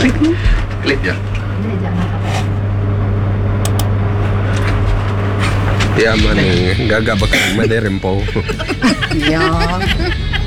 Klik ya. Ini jangan apa. Ya mana gagak bakal mana rempo. Iya.